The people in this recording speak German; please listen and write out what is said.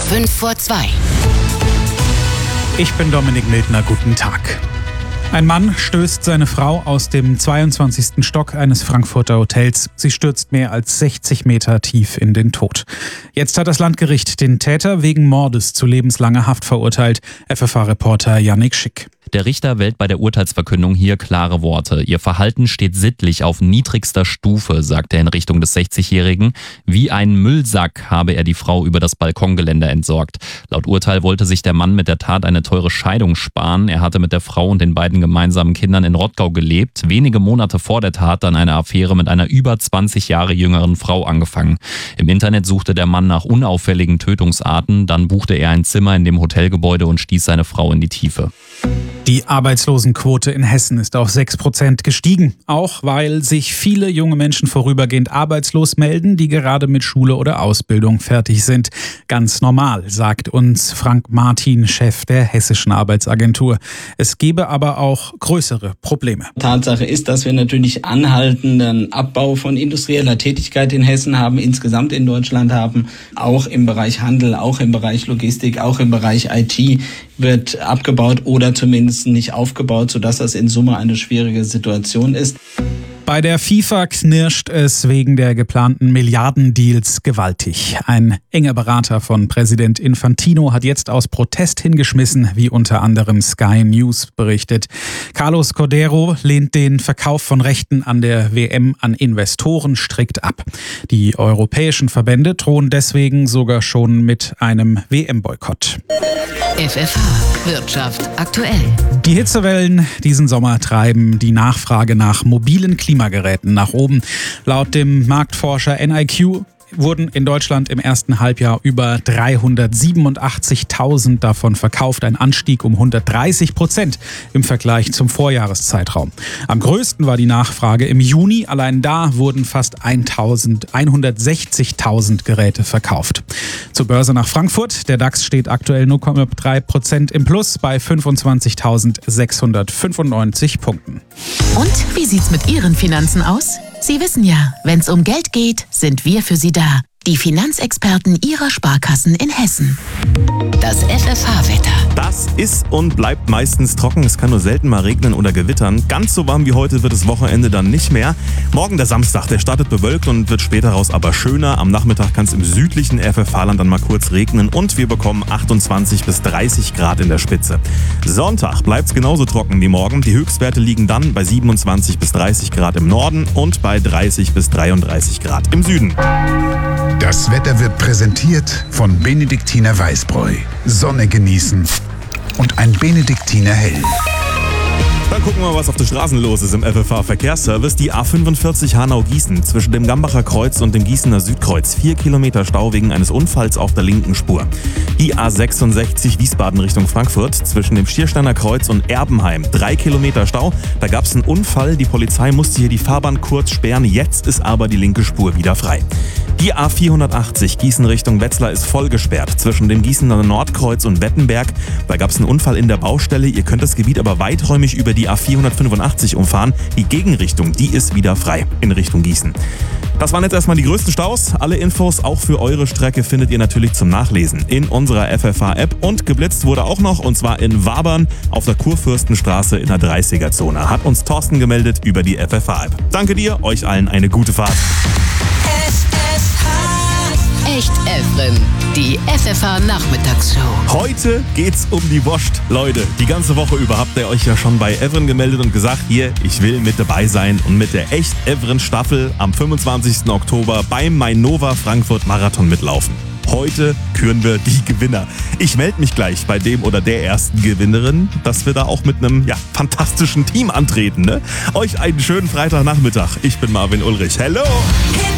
5:02. Ich bin Dominik Mildner, guten Tag. Ein Mann stößt seine Frau aus dem 22. Stock eines Frankfurter Hotels. Sie stürzt mehr als 60 Meter tief in den Tod. Jetzt hat das Landgericht den Täter wegen Mordes zu lebenslanger Haft verurteilt. FFH-Reporter Yannick Schick. Der Richter wählt bei der Urteilsverkündung hier klare Worte. Ihr Verhalten steht sittlich auf niedrigster Stufe, sagt er in Richtung des 60-Jährigen. Wie ein Müllsack habe er die Frau über das Balkongeländer entsorgt. Laut Urteil wollte sich der Mann mit der Tat eine teure Scheidung sparen. Er hatte mit der Frau und den beiden gemeinsamen Kindern in Rottgau gelebt. Wenige Monate vor der Tat dann eine Affäre mit einer über 20 Jahre jüngeren Frau angefangen. Im Internet suchte der Mann nach unauffälligen Tötungsarten. Dann buchte er ein Zimmer in dem Hotelgebäude und stieß seine Frau in die Tiefe. Die Arbeitslosenquote in Hessen ist auf 6% gestiegen, auch weil sich viele junge Menschen vorübergehend arbeitslos melden, die gerade mit Schule oder Ausbildung fertig sind. Ganz normal, sagt uns Frank Martin, Chef der Hessischen Arbeitsagentur. Es gebe aber auch größere Probleme. Tatsache ist, dass wir natürlich anhaltenden Abbau von industrieller Tätigkeit in Hessen haben, insgesamt in Deutschland haben, auch im Bereich Handel, auch im Bereich Logistik, auch im Bereich IT wird abgebaut oder zumindest nicht aufgebaut, sodass das in Summe eine schwierige Situation ist. Bei der FIFA knirscht es wegen der geplanten Milliardendeals gewaltig. Ein enger Berater von Präsident Infantino hat jetzt aus Protest hingeschmissen, wie unter anderem Sky News berichtet. Carlos Cordero lehnt den Verkauf von Rechten an der WM an Investoren strikt ab. Die europäischen Verbände drohen deswegen sogar schon mit einem WM-Boykott. FFH Wirtschaft aktuell. Die Hitzewellen diesen Sommer treiben die Nachfrage nach mobilen Klimageräten nach oben. Laut dem Marktforscher NIQ wurden in Deutschland im ersten Halbjahr über 387.000 davon verkauft, ein Anstieg um 130% im Vergleich zum Vorjahreszeitraum. Am größten war die Nachfrage im Juni, allein da wurden fast 160.000 Geräte verkauft. Zur Börse nach Frankfurt, der DAX steht aktuell 0,3% im Plus bei 25.695 Punkten. Und wie sieht's mit Ihren Finanzen aus? Sie wissen ja, wenn's um Geld geht, sind wir für Sie da. Die Finanzexperten Ihrer Sparkassen in Hessen. Das FFH-Wetter. Das ist und bleibt meistens trocken. Es kann nur selten mal regnen oder gewittern. Ganz so warm wie heute wird das Wochenende dann nicht mehr. Morgen der Samstag, der startet bewölkt und wird später raus aber schöner. Am Nachmittag kann es im südlichen FFH-Land dann mal kurz regnen und wir bekommen 28 bis 30 Grad in der Spitze. Sonntag bleibt es genauso trocken wie morgen. Die Höchstwerte liegen dann bei 27 bis 30 Grad im Norden und bei 30 bis 33 Grad im Süden. Das Wetter wird präsentiert von Benediktiner Weißbräu. Sonne genießen und ein Benediktiner Hell. Dann gucken wir mal, was auf den Straßen los ist im FFH-Verkehrsservice. Die A45 Hanau-Gießen zwischen dem Gambacher Kreuz und dem Gießener Südkreuz. 4 Kilometer Stau wegen eines Unfalls auf der linken Spur. Die A66 Wiesbaden Richtung Frankfurt zwischen dem Schiersteiner Kreuz und Erbenheim. 3 Kilometer Stau. Da gab es einen Unfall. Die Polizei musste hier die Fahrbahn kurz sperren. Jetzt ist aber die linke Spur wieder frei. Die A480 Gießen Richtung Wetzlar ist voll gesperrt zwischen dem Gießener Nordkreuz und Wettenberg. Da gab es einen Unfall in der Baustelle. Ihr könnt das Gebiet aber weiträumig über die A485 umfahren. Die Gegenrichtung, die ist wieder frei in Richtung Gießen. Das waren jetzt erstmal die größten Staus. Alle Infos auch für eure Strecke findet ihr natürlich zum Nachlesen in unserer FFH-App. Und geblitzt wurde auch noch, und zwar in Wabern auf der Kurfürstenstraße in der 30er-Zone. Hat uns Thorsten gemeldet über die FFH-App. Danke dir, euch allen eine gute Fahrt. Echt Evren, die FFH-Nachmittagsshow. Heute geht's um die Wurst. Leute, die ganze Woche über habt ihr euch ja schon bei Evren gemeldet und gesagt, hier, ich will mit dabei sein und mit der Echt Evren Staffel am 25. Oktober beim Mainova Frankfurt Marathon mitlaufen. Heute küren wir die Gewinner. Ich melde mich gleich bei dem oder der ersten Gewinnerin, dass wir da auch mit einem fantastischen Team antreten. Ne? Euch einen schönen Freitagnachmittag. Ich bin Marvin Ulrich. Hello!